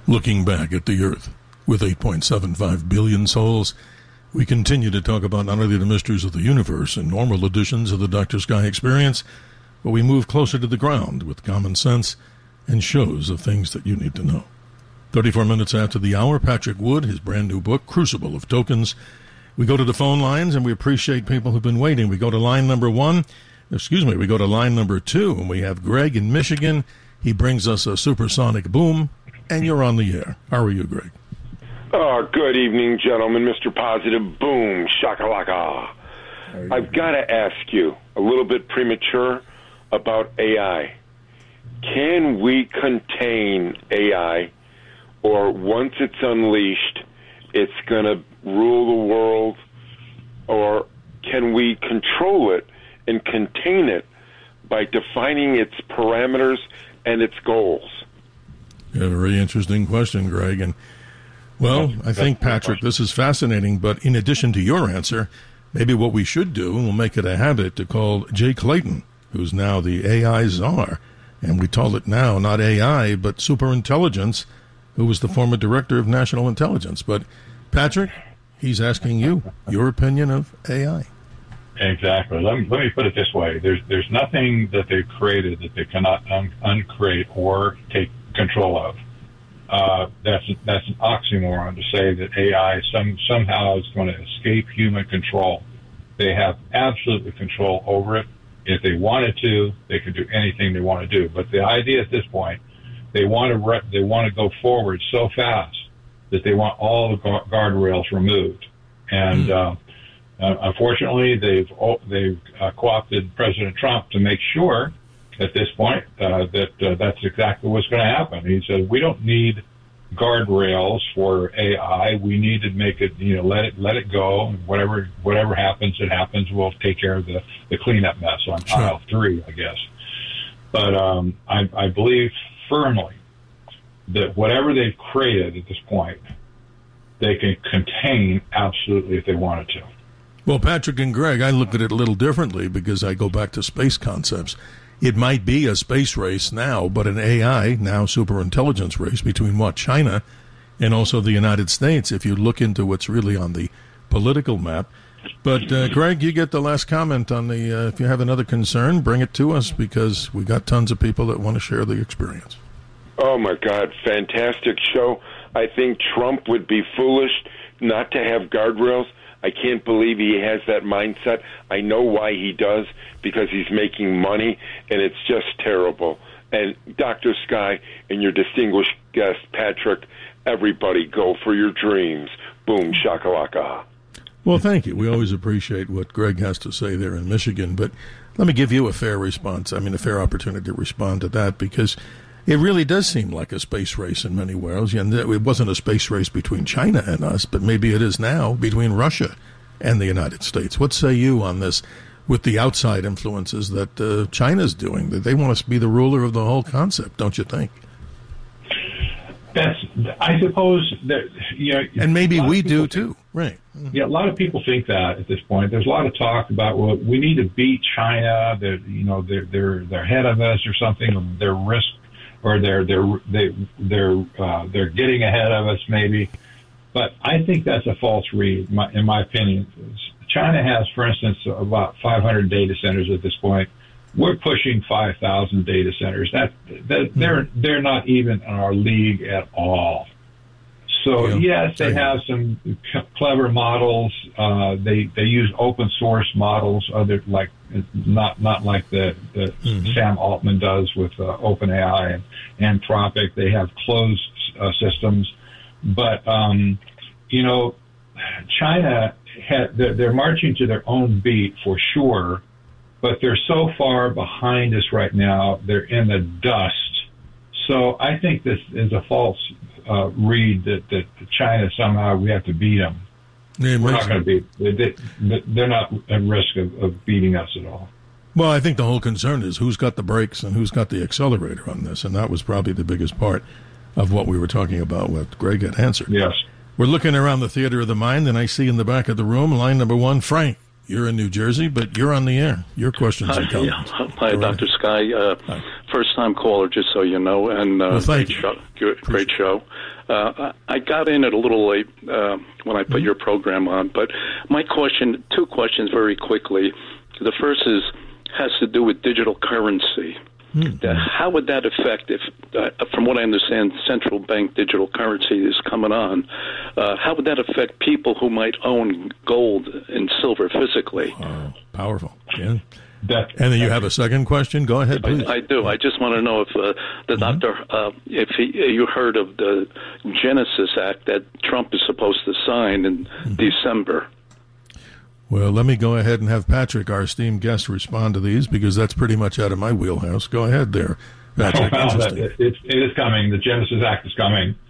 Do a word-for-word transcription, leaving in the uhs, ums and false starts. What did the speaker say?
Looking back at the Earth, with eight point seven five billion souls, we continue to talk about not only the mysteries of the universe and normal editions of the Doctor Sky Experience, but we move closer to the ground with common sense and shows of things that you need to know. thirty-four minutes after the hour, Patrick Wood, his brand new book, Crucible of Tokens. We go to the phone lines, and we appreciate people who've been waiting. We go to line number one. Excuse me, we go to line number two, and we have Greg in Michigan. He brings us a supersonic boom, and you're on the air. How are you, Greg? Oh, good evening, gentlemen. Mister Positive, boom, shakalaka. I've got to ask you, a little bit premature, about A I. Can we contain A I, or once it's unleashed, it's going to rule the world, or can we control it and contain it by defining its parameters and its goals? Yeah, a very interesting question, Greg. And, well, I think, Patrick, this is fascinating, but in addition to your answer, maybe what we should do, and we'll make it a habit, to call Jay Clayton, who's now the A I czar, and we call it now not A I, but superintelligence, who was the former director of national intelligence. But, Patrick, he's asking you, your opinion of A I. Exactly. Let me, let me put it this way. There's there's nothing that they've created that they cannot un, uncreate or take control of. Uh, that's that's an oxymoron to say that A I some somehow is going to escape human control. They have absolutely control over it. If they wanted to, they could do anything they want to do. But the idea at this point, they want to re- they want to go forward so fast that they want all the gu- guardrails removed. And mm. uh, Uh, unfortunately, they've they've uh, co-opted President Trump to make sure at this point uh, that uh, that's exactly what's going to happen. He said, "We don't need guardrails for A I. We need to make it, you know, let it let it go. Whatever whatever happens, it happens. We'll take care of the, the cleanup mess on sure. aisle three, I guess." But um, I, I believe firmly that whatever they've created at this point, they can contain absolutely if they wanted to. Well, Patrick and Greg, I look at it a little differently because I go back to space concepts. It might be a space race now, but an A I, now superintelligence race between what, China and also the United States, if you look into what's really on the political map. But, uh, Greg, you get the last comment on the, uh, if you have another concern, bring it to us because we got tons of people that want to share the experience. Oh, my God, fantastic show. I think Trump would be foolish not to have guardrails. I can't believe he has that mindset. I know why he does, because he's making money, and it's just terrible. And Doctor Sky and your distinguished guest, Patrick, everybody go for your dreams. Boom, shakalaka. Well, thank you. We always appreciate what Greg has to say there in Michigan, but let me give you a fair response, I mean a fair opportunity to respond to that, because it really does seem like a space race in many ways. And it wasn't a space race between China and us, but maybe it is now between Russia and the United States. What say you on this with the outside influences that uh, China's doing? That they want us to be the ruler of the whole concept, don't you think? That's, I suppose that, you know, and maybe we do too, right? Yeah, a lot of people think that at this point. There's a lot of talk about, well, we need to beat China. That, you know, they're they're they're ahead of us or something. Or their risk, or they're they're they they're uh, they're getting ahead of us maybe. But I think that's a false read, my, in my opinion. China has, for instance, about five hundred data centers at this point. We're pushing five thousand data centers. That, that they're they're not even in our league at all. So yeah. yes, they have some c- clever models. Uh, they they use open source models, other like not not like the, the mm-hmm. Sam Altman does with uh, OpenAI and Anthropic. They have closed uh, systems, but um, you know, China had, they're, they're marching to their own beat for sure. But they're so far behind us right now, they're in the dust. So I think this is a false uh, read that, that China somehow we have to beat them. Yeah, We're not going to beat they, they, They're not at risk of, of beating us at all. Well, I think the whole concern is who's got the brakes and who's got the accelerator on this, and that was probably the biggest part of what we were talking about, what Greg had answered. Yes. We're looking around the theater of the mind, and I see in the back of the room, line number one, Frank. You're in New Jersey, but you're on the air. Your questions Hi, are coming. Yeah. Hi, Doctor Sky. Uh, first-time caller, just so you know, and uh, well, thank great you. show. Good, great show. Uh, I got in it a little late uh, when I put mm-hmm. your program on, but my question, two questions very quickly. The first is has to do with digital currency. Mm-hmm. How would that affect, if, uh, from what I understand, central bank digital currency is coming on, uh, how would that affect people who might own gold and silver physically? Oh, powerful. Yeah. That, and then you have a second question? Go ahead, please. I, I do. I just want to know if uh, the mm-hmm. doctor, uh, if he, you heard of the Genesis Act that Trump is supposed to sign in mm-hmm. December. Well, let me go ahead and have Patrick, our esteemed guest, respond to these, because that's pretty much out of my wheelhouse. Go ahead there, Patrick. Well, it, it, it is coming. The Genesis Act is coming.